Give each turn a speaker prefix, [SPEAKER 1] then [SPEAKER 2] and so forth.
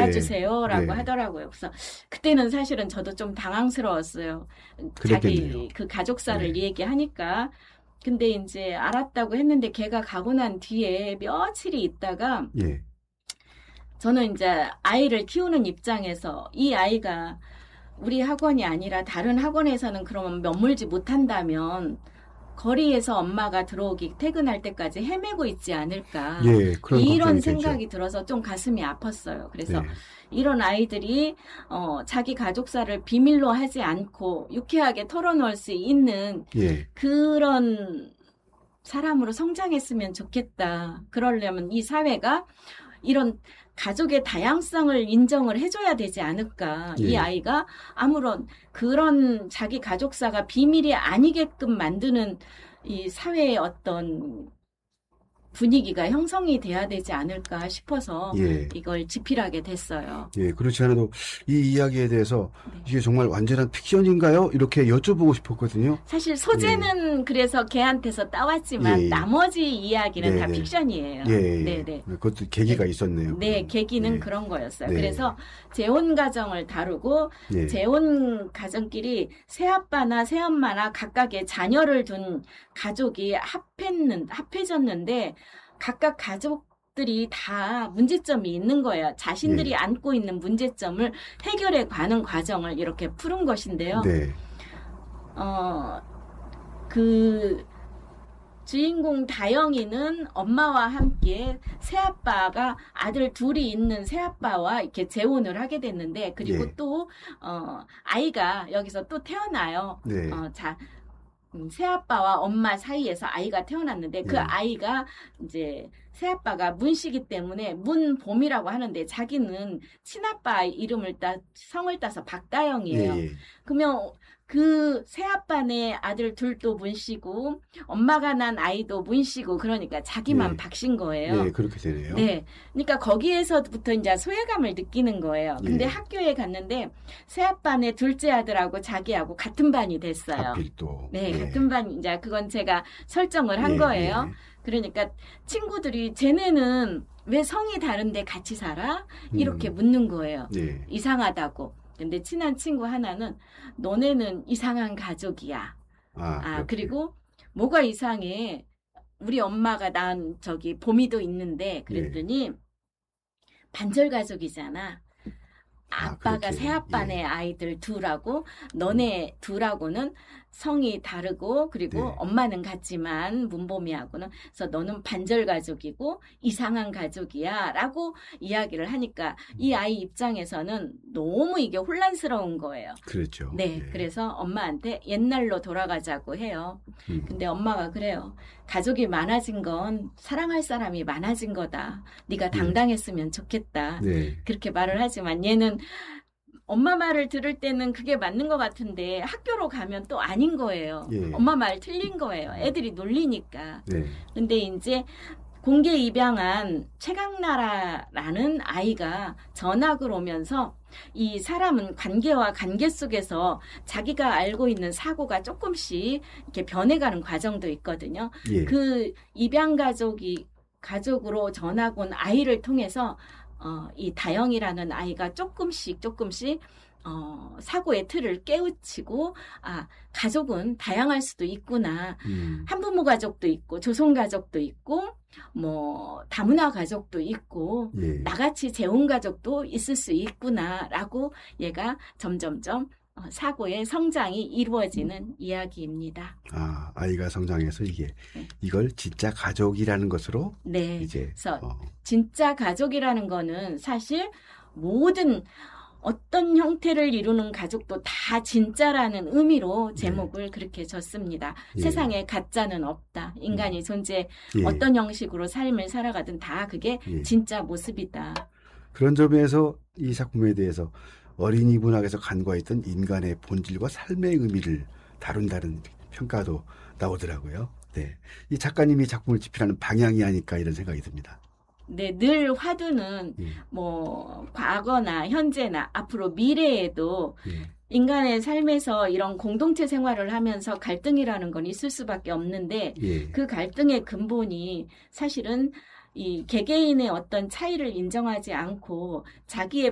[SPEAKER 1] 알아주세요라고
[SPEAKER 2] 예.
[SPEAKER 1] 하더라고요. 그래서 그때는 사실은 저도 좀 당황스러웠어요.
[SPEAKER 2] 그랬겠네요.
[SPEAKER 1] 자기 그 가족사를
[SPEAKER 2] 예.
[SPEAKER 1] 얘기하니까. 근데 이제 알았다고 했는데 걔가 가고 난 뒤에 며칠이 있다가
[SPEAKER 2] 예.
[SPEAKER 1] 저는 이제 아이를 키우는 입장에서 이 아이가 우리 학원이 아니라 다른 학원에서는 그러면 머물지 못한다면 거리에서 엄마가 들어오기 퇴근할 때까지 헤매고 있지 않을까.
[SPEAKER 2] 예, 그런
[SPEAKER 1] 이런
[SPEAKER 2] 걱정이
[SPEAKER 1] 생각이
[SPEAKER 2] 되죠.
[SPEAKER 1] 들어서 좀 가슴이 아팠어요. 그래서
[SPEAKER 2] 네.
[SPEAKER 1] 이런 아이들이 자기 가족사를 비밀로 하지 않고 유쾌하게 털어놓을 수 있는
[SPEAKER 2] 예.
[SPEAKER 1] 그런 사람으로 성장했으면 좋겠다. 그러려면 이 사회가 이런 가족의 다양성을 인정을 해줘야 되지 않을까.
[SPEAKER 2] 예.
[SPEAKER 1] 이 아이가 아무런 그런 자기 가족사가 비밀이 아니게끔 만드는 이 사회의 어떤 분위기가 형성이 돼야 되지 않을까 싶어서
[SPEAKER 2] 예.
[SPEAKER 1] 이걸 집필하게 됐어요.
[SPEAKER 2] 예, 그렇지 않아도 이 이야기에 대해서
[SPEAKER 1] 네.
[SPEAKER 2] 이게 정말 완전한 픽션인가요? 이렇게 여쭤보고 싶었거든요.
[SPEAKER 1] 사실 소재는 그래서 걔한테서 따왔지만
[SPEAKER 2] 예, 예.
[SPEAKER 1] 나머지 이야기는
[SPEAKER 2] 네,
[SPEAKER 1] 다
[SPEAKER 2] 네.
[SPEAKER 1] 픽션이에요.
[SPEAKER 2] 예, 예.
[SPEAKER 1] 네네.
[SPEAKER 2] 그것도 계기가 있었네요.
[SPEAKER 1] 네,
[SPEAKER 2] 그럼.
[SPEAKER 1] 계기는
[SPEAKER 2] 예.
[SPEAKER 1] 그런 거였어요.
[SPEAKER 2] 네.
[SPEAKER 1] 그래서 재혼 가정을 다루고
[SPEAKER 2] 예.
[SPEAKER 1] 재혼 가정끼리 새아빠나 새엄마나 각각의 자녀를 둔 가족이 합해졌는데 각각 가족들이 다 문제점이 있는 거예요. 자신들이
[SPEAKER 2] 예.
[SPEAKER 1] 안고 있는 문제점을 해결해 가는 과정을 이렇게 푸른 것인데요.
[SPEAKER 2] 네.
[SPEAKER 1] 그 주인공 다영이는 엄마와 함께 새아빠가 아들 둘이 있는 새아빠와 이렇게 재혼을 하게 됐는데 그리고
[SPEAKER 2] 예.
[SPEAKER 1] 또 아이가 여기서 또 태어나요.
[SPEAKER 2] 네.
[SPEAKER 1] 새아빠와 엄마 사이에서 아이가 태어났는데 그
[SPEAKER 2] 예.
[SPEAKER 1] 아이가 이제 새아빠가 문씨기 때문에 문봄이라고 하는데 자기는 친아빠 이름을 성을 따서 박다영이에요.
[SPEAKER 2] 예, 예.
[SPEAKER 1] 그러면 그 새아빠네 아들 둘도 문씨고 엄마가 난 아이도 문씨고 그러니까 자기만
[SPEAKER 2] 예.
[SPEAKER 1] 박신 거예요.
[SPEAKER 2] 예, 그렇게 되네요.
[SPEAKER 1] 네. 그러니까 거기에서부터 이제 소외감을 느끼는 거예요. 근데
[SPEAKER 2] 예.
[SPEAKER 1] 학교에 갔는데 새아빠네 둘째 아들하고 자기하고 같은 반이 됐어요.
[SPEAKER 2] 하필 또.
[SPEAKER 1] 네,
[SPEAKER 2] 예.
[SPEAKER 1] 같은 반, 이제 그건 제가 설정을 한
[SPEAKER 2] 예,
[SPEAKER 1] 거예요.
[SPEAKER 2] 예.
[SPEAKER 1] 그러니까 친구들이 쟤네는 왜 성이 다른데 같이 살아? 이렇게 묻는 거예요.
[SPEAKER 2] 예.
[SPEAKER 1] 이상하다고. 근데 친한 친구 하나는 너네는 이상한 가족이야.
[SPEAKER 2] 그렇게.
[SPEAKER 1] 그리고 뭐가 이상해? 우리 엄마가 난 봄이도 있는데 그랬더니 반절 가족이잖아. 아빠가
[SPEAKER 2] 그렇게.
[SPEAKER 1] 새아빠네
[SPEAKER 2] 예.
[SPEAKER 1] 아이들 둘하고 너네 둘하고는 성이 다르고 그리고
[SPEAKER 2] 네.
[SPEAKER 1] 엄마는 같지만 문보미하고는 그래서 너는 반절 가족이고 이상한 가족이야 라고 이야기를 하니까 이 아이 입장에서는 너무 이게 혼란스러운 거예요.
[SPEAKER 2] 그렇죠.
[SPEAKER 1] 네,
[SPEAKER 2] 예.
[SPEAKER 1] 그래서 엄마한테 옛날로 돌아가자고 해요. 근데 엄마가 그래요. 가족이 많아진 건 사랑할 사람이 많아진 거다. 네가 당당했으면 좋겠다.
[SPEAKER 2] 네.
[SPEAKER 1] 그렇게 말을 하지만 얘는 엄마 말을 들을 때는 그게 맞는 것 같은데 학교로 가면 또 아닌 거예요.
[SPEAKER 2] 예.
[SPEAKER 1] 엄마 말 틀린 거예요. 애들이 놀리니까.
[SPEAKER 2] 네.
[SPEAKER 1] 근데 이제 공개 입양한 최강나라라는 아이가 전학을 오면서 이 사람은 관계와 관계 속에서 자기가 알고 있는 사고가 조금씩 이렇게 변해가는 과정도 있거든요.
[SPEAKER 2] 예.
[SPEAKER 1] 그 입양 가족으로 전학 온 아이를 통해서 이 다영이라는 아이가 조금씩 사고의 틀을 깨우치고 가족은 다양할 수도 있구나. 한부모 가족도 있고 조손 가족도 있고 뭐 다문화 가족도 있고
[SPEAKER 2] 예.
[SPEAKER 1] 나같이 재혼 가족도 있을 수 있구나라고 얘가 점점점 사고의 성장이 이루어지는 이야기입니다.
[SPEAKER 2] 아이가 성장해서 이걸 진짜 가족이라는 것으로
[SPEAKER 1] 네.
[SPEAKER 2] 이제
[SPEAKER 1] 그래서 진짜 가족이라는 거는 사실 모든 어떤 형태를 이루는 가족도 다 진짜라는 의미로 제목을 그렇게 졌습니다.
[SPEAKER 2] 예.
[SPEAKER 1] 세상에 가짜는 없다. 인간이 존재
[SPEAKER 2] 예.
[SPEAKER 1] 어떤 형식으로 삶을 살아가든 다 그게 진짜 모습이다.
[SPEAKER 2] 그런 점에서 이 작품에 대해서 어린이 문학에서 간과했던 인간의 본질과 삶의 의미를 다룬다는 평가도 나오더라고요. 네, 이 작가님이 작품을 집필하는 방향이 아닐까 이런 생각이 듭니다.
[SPEAKER 1] 네, 늘 화두는 뭐 과거나 현재나 앞으로 미래에도 인간의 삶에서 이런 공동체 생활을 하면서 갈등이라는 건 있을 수밖에 없는데 그 갈등의 근본이 사실은 이 개개인의 어떤 차이를 인정하지 않고 자기의